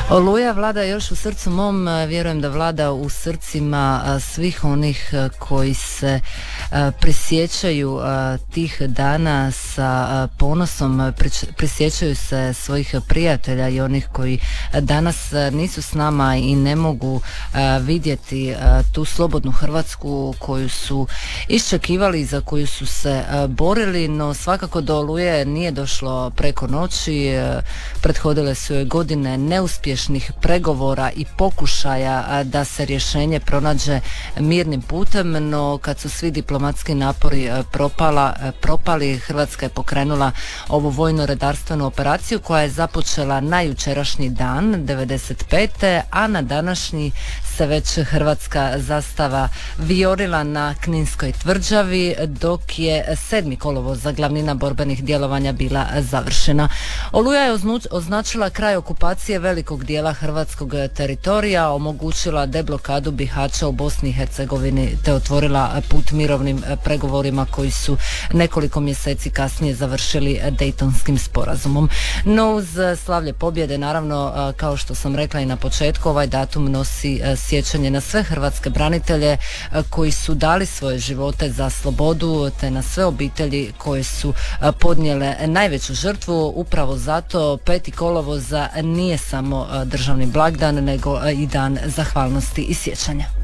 Oluja vlada još u srcu mom, vjerujem da vlada u srcima svih onih koji se prisjećaju tih dana sa ponosom, prisjećaju se svojih prijatelja i onih koji danas nisu s nama i ne mogu vidjeti tu slobodnu Hrvatsku koju su iščekivali, za koju su se borili, no svakako do Oluje nije došlo preko noći, prethodile su joj godine neuspješnih pregovora i pokušaja da se rješenje pronađe mirnim putem, no kad su svi diplomatski napori propali, Hrvatska je pokrenula ovu vojno-redarstvenu operaciju koja je započela na jučerašnji dan 95. a na današnji se već hrvatska zastava vijorila na Kninskoj tvrđavi, dok je 7. kolovoza glavnina borbenih djelovanja bila završena. Oluja je označila kraj okupacije velikog dijela hrvatskog teritorija, omogućila deblokadu Bihaća u Bosni i Hercegovini te otvorila put mirovnim pregovorima koji su nekoliko mjeseci kasnije završili Dejtonskim sporazumom. No uz slavlje pobjede, naravno, kao što sam rekla i na početku, ovaj datum nosi sjećanje na sve hrvatske branitelje koji su dali svoje živote za slobodu, te na sve obitelji koje su podnijele najveću žrtvu. Upravo zato 5. kolovoza nije samo državni blagdan, nego i dan zahvalnosti i sjećanja.